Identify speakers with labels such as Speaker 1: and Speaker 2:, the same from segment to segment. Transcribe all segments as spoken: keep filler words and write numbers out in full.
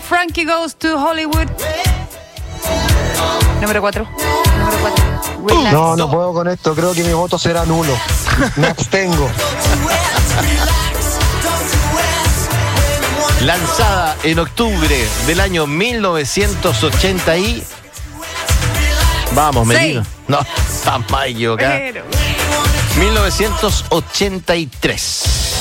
Speaker 1: Frankie Goes to Hollywood. Número cuatro. Número cuatro. Relax.
Speaker 2: No, no puedo con esto. Creo que mi voto será nulo. Me abstengo.
Speaker 3: Lanzada en octubre del año mil novecientos ochenta y... Vamos, me digo. No, está más equivocada.
Speaker 1: Pero...
Speaker 3: mil novecientos ochenta y tres.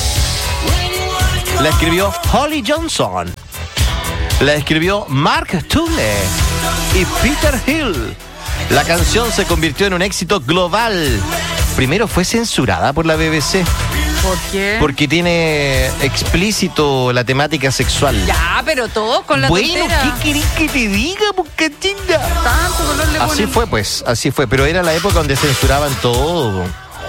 Speaker 3: La escribió Holly Johnson. La escribió Mark Tully y Peter Hill. La canción se convirtió en un éxito global. Primero fue censurada por la B B C.
Speaker 1: ¿Por qué?
Speaker 3: Porque tiene explícito la temática sexual.
Speaker 1: Ya, pero todo con la
Speaker 3: Bueno,
Speaker 1: tontera.
Speaker 3: ¿qué querés que te diga, Bucatina?
Speaker 1: Tanto color le
Speaker 3: Así
Speaker 1: ponen.
Speaker 3: fue, pues, así fue. Pero era la época donde censuraban todo.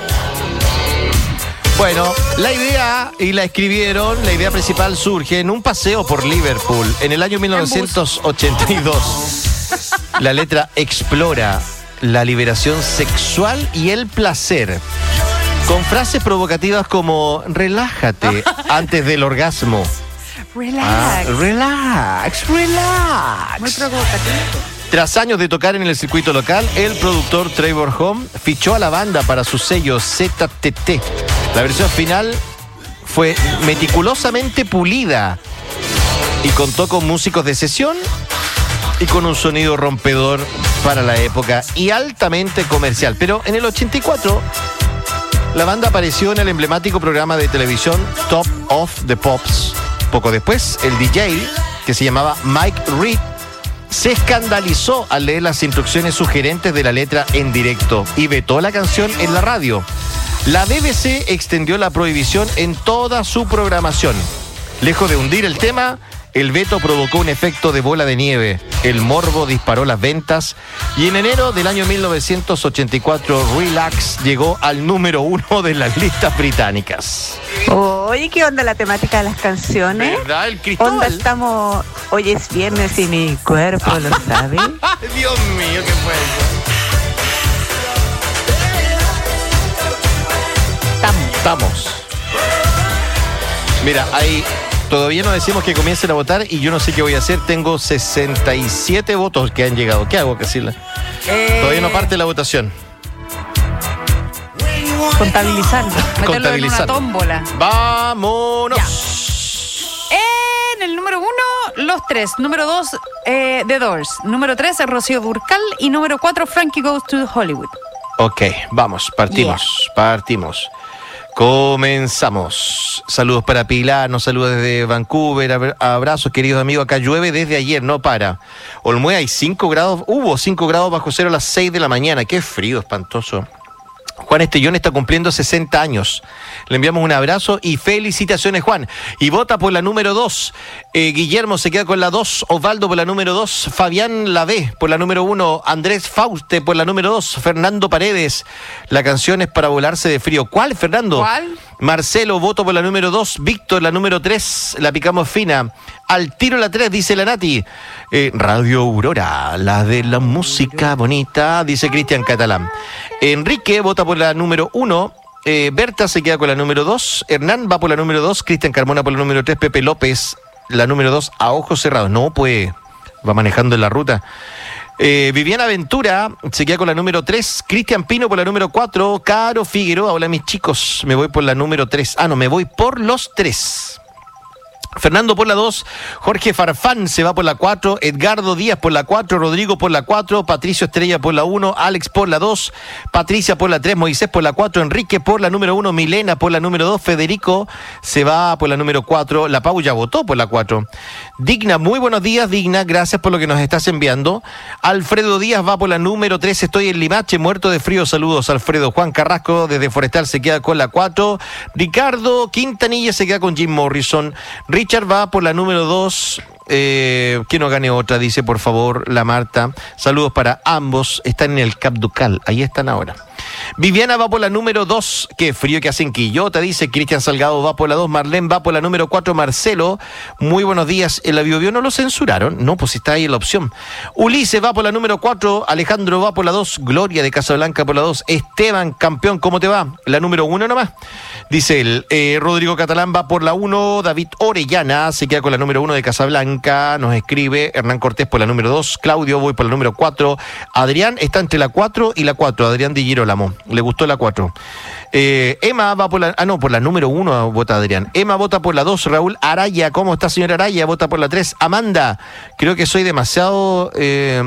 Speaker 3: Bueno, la idea, y la escribieron, la idea principal surge en un paseo por Liverpool en el año mil novecientos ochenta y dos. La letra explora la liberación sexual y el placer, con frases provocativas como relájate antes del orgasmo.
Speaker 1: Relax.
Speaker 3: Ah, relax, relax.
Speaker 1: Muy provocativo.
Speaker 3: Tras años de tocar en el circuito local, el productor Trevor Home fichó a la banda para su sello Z T T. La versión final fue meticulosamente pulida y contó con músicos de sesión y con un sonido rompedor para la época y altamente comercial. Pero en el ochenta y cuatro, la banda apareció en el emblemático programa de televisión Top of the Pops. Poco después, el D J, que se llamaba Mike Reed, se escandalizó al leer las instrucciones sugerentes de la letra en directo y vetó la canción en la radio. La B B C extendió la prohibición en toda su programación. Lejos de hundir el tema, el veto provocó un efecto de bola de nieve. El morbo disparó las ventas y en enero del año mil novecientos ochenta y cuatro, Relax llegó al número uno de las listas británicas.
Speaker 4: Oye, ¿qué onda la temática de las canciones?
Speaker 3: ¿Verdad? El Cristóbal.
Speaker 4: Onda estamos, hoy es viernes y mi cuerpo lo sabe.
Speaker 3: Dios mío, ¿qué fue eso? Estamos. Mira, ahí todavía no decimos que comiencen a votar y yo no sé qué voy a hacer. Tengo sesenta y siete votos que han llegado. ¿Qué hago, Casilda?
Speaker 1: Eh,
Speaker 3: Todavía no parte la votación.
Speaker 4: Contabilizando.
Speaker 1: Meterlo en una
Speaker 3: Contabilizando.
Speaker 1: tómbola.
Speaker 3: Vámonos.
Speaker 1: En el número uno, los tres. Número dos, eh, The Doors. Número tres, Rocío Dúrcal. Y número cuatro, Frankie Goes to Hollywood.
Speaker 3: Ok, vamos, partimos, partimos. Comenzamos. Saludos para Pilar, nos saluda desde Vancouver. Abra- Abrazos, queridos amigos. Acá llueve desde ayer, no para. Olmué hay cinco grados, hubo cinco grados bajo cero a las seis de la mañana. Qué frío, espantoso. Juan Estellón está cumpliendo sesenta años. Le enviamos un abrazo y felicitaciones, Juan. Y vota por la número dos. Eh, Guillermo se queda con la dos. Osvaldo por la número dos. Fabián Lavé por la número uno. Andrés Fauste por la número dos. Fernando Paredes. La canción es para volarse de frío. ¿Cuál, Fernando?
Speaker 1: ¿Cuál?
Speaker 3: Marcelo, voto por la número dos. Víctor, la número tres. La picamos fina. Al tiro la tres, dice la Nati. Eh, Radio Aurora, la de la música bonita, dice Cristian Catalán. Enrique vota por la número uno. Eh, Berta se queda con la número dos. Hernán va por la número dos. Cristian Carmona por la número tres. Pepe López, la número dos, a ojos cerrados. No, pues va manejando en la ruta. Eh, Viviana Ventura se queda con la número tres. Cristian Pino por la número cuatro. Caro Figueroa, hola mis chicos, me voy por la número tres. Ah, no, me voy por los tres. Fernando por la dos, Jorge Farfán se va por la cuatro, Edgardo Díaz por la cuatro, Rodrigo por la cuatro, Patricio Estrella por la uno, Alex por la dos, Patricia por la tres, Moisés por la cuatro, Enrique por la número uno, Milena por la número dos, Federico se va por la número cuatro, La Pau ya votó por la cuatro. Digna, muy buenos días, Digna, gracias por lo que nos estás enviando. Alfredo Díaz va por la número tres, estoy en Limache, muerto de frío, saludos Alfredo. Juan Carrasco desde Forestal se queda con la cuatro, Ricardo Quintanilla se queda con Jim Morrison, Richard va por la número dos. Eh, que no gane otra, dice por favor la Marta. Saludos para ambos. Están en el Cap Ducal, ahí están ahora. Viviana va por la número dos. Qué frío que hace en Quillota, dice. Cristian Salgado va por la dos. Marlene va por la número cuatro. Marcelo, muy buenos días. ¿En la Biobío no lo censuraron? No, pues está ahí en la opción. Ulises va por la número cuatro. Alejandro va por la dos. Gloria de Casablanca por la dos. Esteban, campeón, ¿cómo te va? La número uno nomás. Dice él. Eh, Rodrigo Catalán va por la uno. David Orellana se queda con la número uno de Casablanca. Nos escribe Hernán Cortés por la número dos. Claudio, voy por la número cuatro. Adrián está entre la cuatro y la cuatro. Adrián Di Girolamo. Le gustó la cuatro. Eh, Emma va por la... Ah, no, por la número uno vota Adrián. Emma vota por la dos. Raúl Araya. ¿Cómo está, señora Araya? Vota por la tres. Amanda. Creo que soy demasiado... Eh,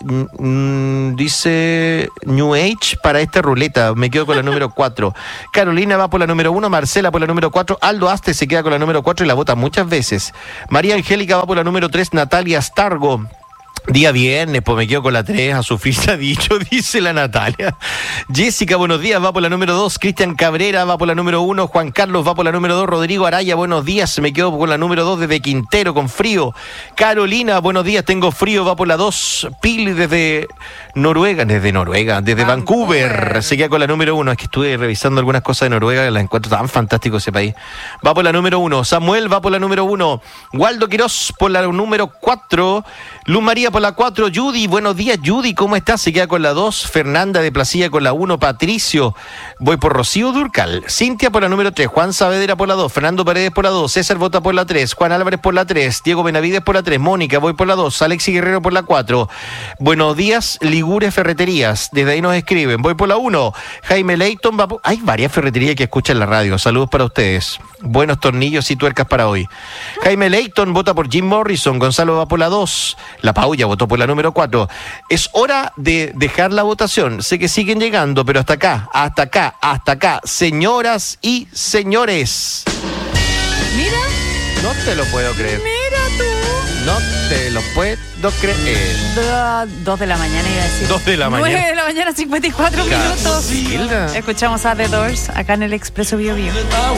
Speaker 3: mm, dice New Age para esta ruleta. Me quedo con la número cuatro. Carolina va por la número uno. Marcela por la número cuatro. Aldo Aste se queda con la número cuatro y la vota muchas veces. María Angélica va por la número tres. Natalia Stargo. Día viernes, pues me quedo con la tres, a sufrir se ha dicho, dice la Natalia. Jessica, buenos días, va por la número dos. Cristian Cabrera va por la número uno. Juan Carlos va por la número dos. Rodrigo Araya, buenos días, me quedo con la número dos desde Quintero, con frío. Carolina, buenos días, tengo frío, va por la dos. Pili desde Noruega, desde Noruega, desde Vancouver, Vancouver. Se queda con la número uno. Es que estuve revisando algunas cosas de Noruega, las encuentro tan fantástico ese país. Va por la número uno. Samuel va por la número uno. Waldo Quiroz por la número cuatro. Luz María por la cuatro. Judy, buenos días, Judy, ¿cómo estás? Se queda con la dos. Fernanda de Placilla con la uno. Patricio, voy por Rocío Durcal. Cintia por la número tres. Juan Saavedra por la dos. Fernando Paredes por la dos. César vota por la tres. Juan Álvarez por la tres. Diego Benavides por la tres. Mónica, voy por la dos. Alexi Guerrero por la cuatro. Buenos días, Ligure Ferreterías. Desde ahí nos escriben. Voy por la uno. Jaime Leighton va por... Hay varias ferreterías que escuchan la radio. Saludos para ustedes. Buenos tornillos y tuercas para hoy. Jaime Leighton vota por Jim Morrison. Gonzalo va por la dos. La Paulla votó por la número cuatro. Es hora de dejar la votación. Sé que siguen llegando, pero hasta acá, hasta acá, hasta acá. Señoras y señores.
Speaker 1: Mira.
Speaker 3: No te lo puedo creer.
Speaker 1: Mira tú.
Speaker 3: No te lo puedo creer.
Speaker 1: Do- dos de la mañana iba a decir.
Speaker 3: Dos de la mañana.
Speaker 1: Nueve de la mañana, cincuenta y cuatro minutos.
Speaker 3: Casilda.
Speaker 1: Escuchamos a The Doors acá en el Expreso Bio Bio.